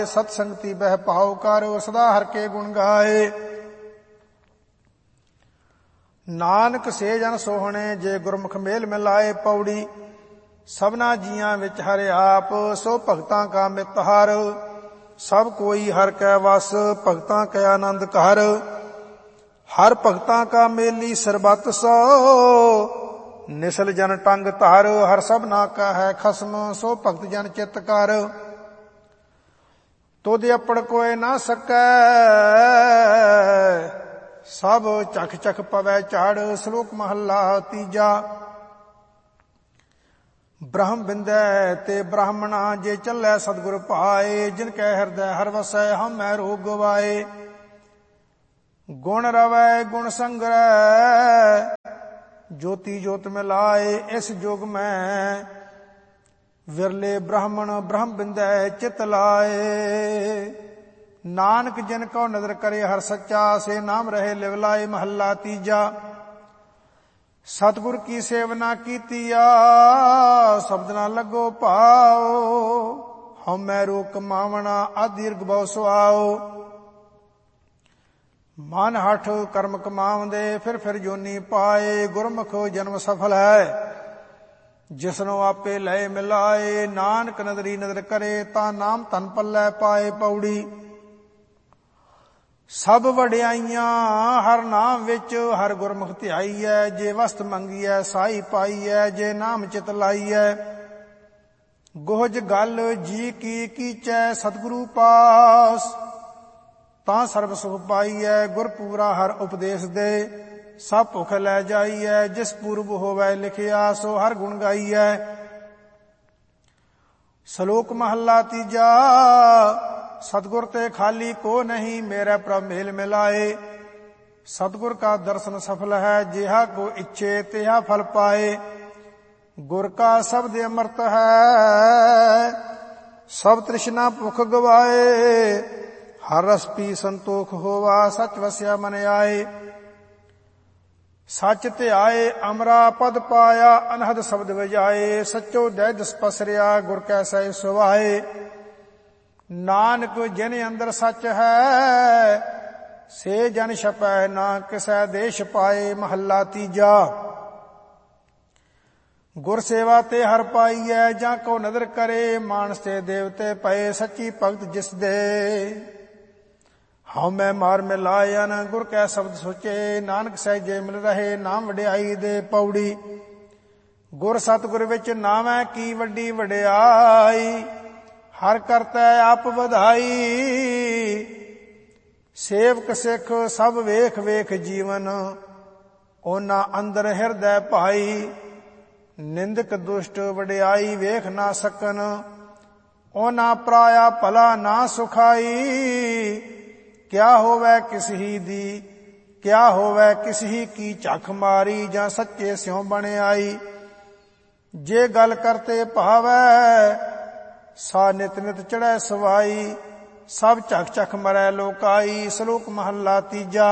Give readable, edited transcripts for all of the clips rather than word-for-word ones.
ਸਤ ਸੰਗਤੀ ਬਹਿ ਭਾਉ ਕਰ, ਸਦਾ ਹਰਿ ਕੇ ਗੁਣ ਗਾਏ। ਨਾਨਕ ਸੇ ਜਨ ਸੋਹਣੇ, ਜੇ ਗੁਰਮੁਖ ਮੇਲ ਮਿਲਾਏ। ਪੌੜੀ ਸਭਨਾ ਜੀਆਂ ਵਿੱਚ ਹਰਿ ਆਪ, ਸੋ ਭਗਤਾਂ ਕਾ ਮਿਤ ਹਰ। ਸਭ ਕੋਈ ਹਰਿ ਕੈ ਵਸ, ਭਗਤਾਂ ਕੈ ਆਨੰਦ ਘਰ। ਹਰ ਭਗਤਾਂ ਕਾ ਮੇਲੀ ਸਰਬਤ ਸੋ, ਨਿਸਲ ਜਨ ਟੰਗ ਧਰ। ਹਰ ਸਭਨਾ ਕਾ ਹੈ ਖਸਮ, ਸੋ ਭਗਤ ਜਨ ਚਿਤ ਕਰ। ਤੁਧ ਅਪੜ ਕੋਇ ਨਾ ਸਕੈ, ਸਭ ਚਖ ਚਖ ਪਵੈ ਝਾੜ। ਸ਼ਲੋਕ ਮਹੱਲਾ ਤੀਜਾ। ਬ੍ਰਹਮ ਬਿੰਦੈ ਤੇ ਬ੍ਰਾਹਮਣਾ, ਜੇ ਚੱਲੈ ਸਤਿਗੁਰ ਭਾਏ। ਜਿਨ ਕੈ ਹਿਰਦੈ ਹਰਿ ਵਸੈ, ਹਉਮੈ ਰੋਗ ਗਵਾਏ। ਗੁਣ ਰਵੈ ਗੁਣ ਸੰਗਰੈ, ਜੋਤੀ ਜੋਤ ਮਿਲਾਏ। ਇਸ ਜੁਗ ਮੈਂ ਵਿਰਲੇ ਬ੍ਰਾਹਮਣ, ਬ੍ਰਹਮ ਬਿੰਦੈ ਚਿਤ ਲਾਏ। ਨਾਨਕ ਜਿਨ ਕਉ ਨਦਰ ਕਰੇ ਹਰਿ ਸੱਚਾ, ਸੇ ਨਾਮ ਰਹੇ ਲਿਵ ਲਾਏ। ਮਹੱਲਾ ਤੀਜਾ। ਸਤਿਗੁਰ ਕੀ ਸੇਵਨਾ ਕੀਤੀਆ, ਸ਼ਬਦ ਨਾ ਲੱਗੋ ਭਾਉ। ਹਉਮੈ ਰੋਗ ਕਮਾਵਣਾ, ਅਦੀਰਘ ਭਉ ਸੁਆਉ। ਮਨ ਹਠ ਕਰਮ ਕਮਾਵੰਦੇ, ਫਿਰ ਜੋਨੀ ਪਾਏ। ਗੁਰਮੁਖ ਜਨਮ ਸਫਲ ਹੈ, ਜਿਸਨੂੰ ਆਪੇ ਲਏ ਮਿਲਾਏ। ਨਾਨਕ ਨਦਰੀ ਨਦਰ ਕਰੇ, ਤਾਂ ਨਾਮ ਧਨ ਪੱਲੇ ਪਾਏ। ਪੌੜੀ ਸਭ ਵਡਿਆਈਆਂ ਹਰ ਨਾਮ ਵਿੱਚ, ਹਰ ਗੁਰਮੁਖ ਧਿਆਈਐ। ਜੇ ਵਸਤ ਮੰਗੀਐ ਸਾਈ ਪਾਈਐ, ਜੇ ਨਾਮ ਚਿਤ ਲਾਈਐ। ਗੋਹਜ ਗਲ ਜੀ ਕੀ ਕੀਚੈ, ਸਤਿਗੁਰੂ ਪਾਸ, ਤਾਂ ਸਰਬ ਸੁਖ ਪਾਈਐ। ਗੁਰ ਪੂਰਾ ਹਰ ਉਪਦੇਸ਼ ਦੇ, ਸਭ ਭੁਖ ਲੈ ਜਾਈਐ। ਜਿਸ ਪੂਰਬ ਹੋਵੈ ਲਿਖਿਆ, ਸੋ ਹਰ ਗੁਣ ਗਾਈਐ। ਸ਼ਲੋਕ ਮਹੱਲਾ ਤੀਜਾ। ਸਤਿਗੁਰ ਤੇ ਖਾਲੀ ਕੋ ਨਹੀਂ, ਮੇਰੇ ਪ੍ਰਭ ਮੇਲ ਮਿਲਾਏ। ਸਤਿਗੁਰ ਕਾ ਦਰਸ਼ਨ ਸਫਲ ਹੈ, ਜਿਹਾ ਕੋ ਇੱਛੇ ਤਿਹਾ ਫਲ ਪਾਏ। ਗੁਰ ਕਾ ਸ਼ਬਦ ਅੰਮ੍ਰਿਤ ਹੈ, ਸਭ ਤ੍ਰਿਸ਼ਨਾ ਭੁਖ ਗਵਾਏ। ਹਰ ਰਸ ਪੀ ਸੰਤੋਖ ਹੋਵਾ, ਸਚ ਵਸਿਆ ਮਨ ਆਏ। ਸੱਚ ਧਿਆਏ ਅਮਰਾ ਪਦ ਪਾਇਆ, ਅਨਹਦ ਸ਼ਬਦ ਵਜਾਏ। ਸੱਚੋ ਦੈ ਦਿਸ ਪਸਰਿਆ, ਗੁਰ ਕੈ ਸਹਿ ਸੁਭਾਏ। ਨਾਨਕ ਜਿਨ ਅੰਦਰ ਸੱਚ ਹੈ, ਸੇ ਜਨ ਛਪੈ ਨਾ ਕਿਸੈ ਦੇਸ਼ ਪਾਏ। ਮਹੱਲਾ ਤੀਜਾ। ਗੁਰ ਸੇਵਾ ਤੇ ਹਰ ਪਾਈਐ, ਜਾਂ ਕੋ ਨਦਰ ਕਰੇ। ਮਾਨਸ ਤੇ ਦੇਵਤੇ ਪਏ, ਸੱਚੀ ਭਗਤ ਜਿਸ ਦੇ। ਹਉਮੈ ਮਾਰ ਮਿਲਾਇਨ, ਗੁਰ ਕੈ ਸ਼ਬਦ ਸੋਚੇ। ਨਾਨਕ ਸਹਿਜੇ ਮਿਲ ਰਹੇ, ਨਾਮ ਵਡਿਆਈ ਦੇ। ਪੌੜੀ ਗੁਰ ਸਤਿਗੁਰ ਵਿੱਚ ਨਾਵੈ ਕੀ ਵੱਡੀ ਵਡਿਆਈ। ਹਰ ਕਰਤੈ ਆਪ ਵਧਾਈ, ਸੇਵਕ ਸਿੱਖ ਸਭ ਵੇਖ ਵੇਖ ਜੀਵਨ। ਉਹਨਾਂ ਅੰਦਰ ਹਿਰਦੈ ਭਾਈ, ਨਿੰਦਕ ਦੁਸ਼ਟ ਵਡਿਆਈ ਵੇਖ ਨਾ ਸਕਨ। ਉਹਨਾਂ ਪਰਾਇਆ ਭਲਾ ਨਾ ਸੁਖਾਈ। ਕਿਆ ਹੋਵੈ ਕਿਸ ਹੀ ਦੀ, ਕਿਆ ਹੋਵੈ ਕਿਸ ਹੀ ਕੀ ਝਖ ਮਾਰੀ। ਜਾਂ ਸੱਚੇ ਸਿਉ ਬਣ ਆਈ, ਜੇ ਗੱਲ ਕਰਤੇ ਭਾਵੈ। ਸਾ ਨਿਤ ਨਿਤ ਚੜ੍ਹੈ ਸਵਾਈ, ਸਭ ਝਖ ਝਖ ਮਰੈ ਲੋਕਾਈ। ਸ਼ਲੋਕ ਮਹੱਲਾ ਤੀਜਾ।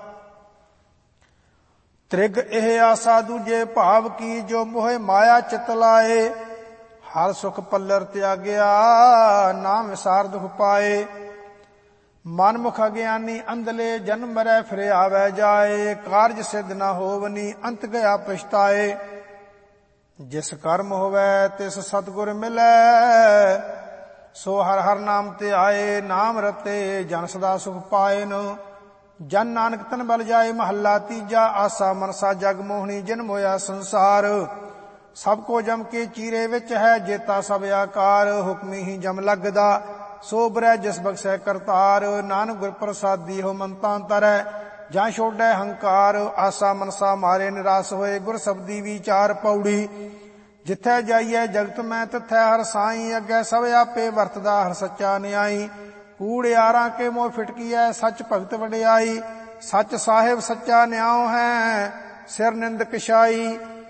ਤ੍ਰਿਗ ਇਹ ਆਸਾ ਦੂਜੇ ਭਾਵ ਕੀ, ਜੋ ਮੋਹਿ ਮਾਇਆ ਚਿਤ ਲਾਏ। ਹਰ ਸੁਖ ਪੱਲਰ ਤਿਆਗਿਆ, ਨਾਮ ਵਿਸਾਰ ਦੁਖ ਪਾਏ। ਮਨਮੁਖ ਅਗਿਆਨੀ ਅੰਧਲੇ, ਜਨਮ ਮਰੈ ਫਿਰ ਆਵੈ ਜਾਏ। ਕਾਰਜ ਸਿੱਧ ਨਾ ਹੋਵਨੀ, ਅੰਤ ਗਿਆ ਪਛਤਾਏ। ਜਿਸ ਕਰਮ ਹੋਵੈ ਤਿਸ ਸਤਿਗੁਰ ਮਿਲੈ, ਸੋ ਹਰ ਹਰ ਨਾਮ ਤੇ ਆਏ। ਨਾਮ ਰਤੇ ਜਨ ਸਦਾ ਸੁਖ ਪਾਏਨ, ਜਨ ਨਾਨਕ ਤਨ ਬਲ ਜਾਏ। ਮਹੱਲਾ ਤੀਜਾ। ਆਸਾ ਮਨਸਾ ਜਗ ਮੋਹਣੀ, ਜਿਨ ਮੋਇਆ ਸੰਸਾਰ। ਸਭ ਕੋ ਜਮ ਕੇ ਚੀਰੇ ਵਿੱਚ ਹੈ, ਜੇਤਾ ਸਭ ਆਕਾਰ। ਹੁਕਮੀ ਹੀ ਜਮ ਲੱਗਦਾ, ਸੋ ਬਰੈ ਜਿਸ ਬਖਸ਼ੈ ਕਰਤਾਰ। ਨਾਨਕ ਗੁਰ ਪ੍ਰਸਾਦੀ ਹੋ ਮੰਤਾਂ ਤਰੈ, ਜਾਂ ਛੋੜੈ ਹੰਕਾਰ। ਆਸਾ ਮਨਸਾ ਮਾਰੇ ਨਿਰਾਸ ਹੋਏ, ਗੁਰ ਸਬਦੀ ਵਿਚਾਰ। ਪੌੜੀ ਜਿੱਥੈ ਜਾਈਐ ਜਗਤ ਮੈਂ, ਤਿਥੈ ਹਰ ਸਾਈ। ਅੱਗੇ ਸਭ ਆਪੇ ਵਰਤਦਾ, ਹਰ ਸੱਚਾ ਨਿਆਈ। ਕੂੜਿਆਰਾਂ ਕੇ ਮੋਹ ਫਿਟਕੀਐ, ਸੱਚ ਭਗਤ ਵਡਿਆਈ। ਸੱਚ ਸਾਹਿਬ ਸੱਚਾ ਨਿਆਉ ਹੈ, ਸਿਰ ਨਿੰਦਕ ਛਾਈ।